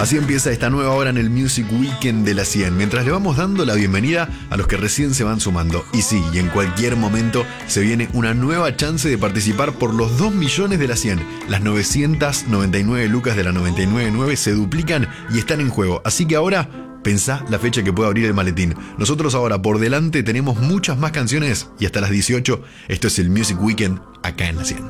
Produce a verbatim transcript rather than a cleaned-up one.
Así empieza esta nueva hora en el Music Weekend de la cien, mientras le vamos dando la bienvenida a los que recién se van sumando. Y sí, y en cualquier momento se viene una nueva chance de participar por los dos millones de la cien. Las novecientas noventa y nueve lucas de la noventa y nueve nueve se duplican y están en juego. Así que ahora pensá la fecha que puede abrir el maletín. Nosotros ahora por delante tenemos muchas más canciones y hasta las dieciocho. Esto es el Music Weekend acá en la cien.